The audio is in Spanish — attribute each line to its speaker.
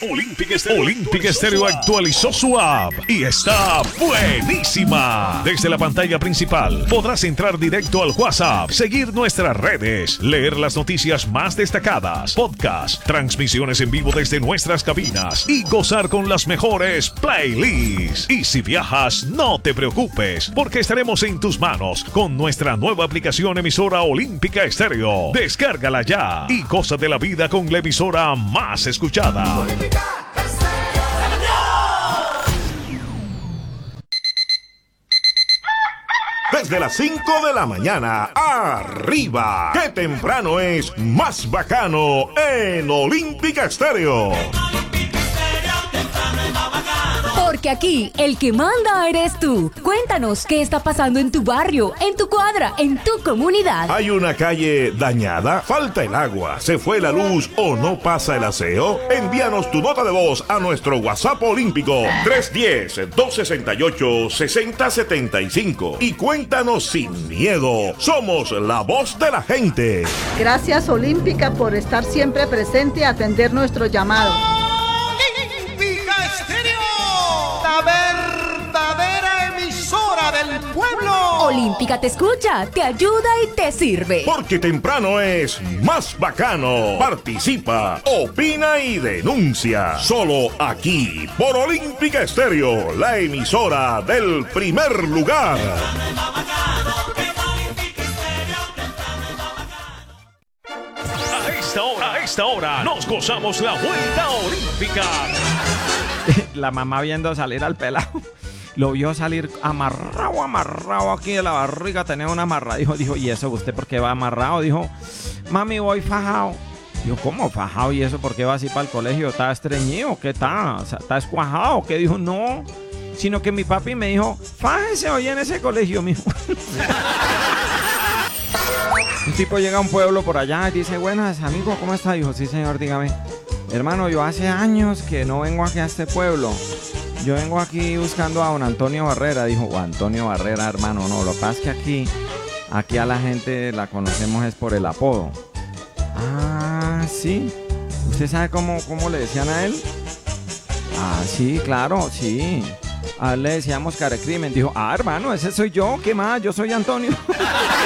Speaker 1: Olympic Stereo actualizó su app y está buenísima. Desde la pantalla principal podrás entrar directo al WhatsApp, seguir nuestras redes, leer las noticias más destacadas, podcasts, transmisiones en vivo desde nuestras cabinas y gozar con las mejores playlists. Y si viajas, no te preocupes, porque estaremos en tus manos con nuestra nueva aplicación emisora Olímpica Estéreo. Descárgala ya y goza de la vida con la emisora más escuchada.
Speaker 2: Desde las 5 de la mañana, arriba. ¡Qué temprano es más bacano en Olímpica Estéreo!
Speaker 3: Porque aquí el que manda eres tú. Cuéntanos qué está pasando en tu barrio, en tu cuadra, en tu comunidad.
Speaker 2: ¿Hay una calle dañada? ¿Falta el agua? ¿Se fue la luz o no pasa el aseo? Envíanos tu nota de voz a nuestro WhatsApp olímpico 310-268-6075 y cuéntanos sin miedo. Somos la voz de la gente.
Speaker 4: Gracias Olímpica por estar siempre presente y atender nuestro llamado.
Speaker 5: Olímpica Estéreo, la verdadera emisora del pueblo.
Speaker 3: Olímpica te escucha, te ayuda y te sirve.
Speaker 2: Porque temprano es más bacano. Participa, opina y denuncia. Solo aquí, por Olímpica Estéreo, la emisora del primer lugar.
Speaker 1: A esta hora nos gozamos la vuelta olímpica.
Speaker 6: La mamá viendo salir al pelado, lo vio salir amarrado aquí de la barriga, tenía una amarrada. Dijo, ¿y eso usted por qué va amarrado? Dijo, mami, voy fajado. Dijo, ¿cómo fajado? ¿Y eso por qué va así para el colegio? ¿Está estreñido? ¿Qué está? O sea, ¿está escuajado? ¿Qué? Dijo, no, sino que mi papi me dijo, fájese hoy en ese colegio, mijo. Un tipo llega a un pueblo por allá y dice, buenas, amigo, ¿cómo está? Dijo, sí, señor, dígame. Hermano, yo hace años que no vengo aquí a este pueblo. Yo vengo aquí buscando a don Antonio Barrera. Dijo, Antonio Barrera, hermano, no, lo que pasa es que aquí a la gente la conocemos es por el apodo. Ah, sí. ¿Usted sabe cómo le decían a él? Ah, sí, claro, sí. A él le decíamos Carecrimen. Dijo, hermano, ese soy yo, ¿qué más? Yo soy Antonio.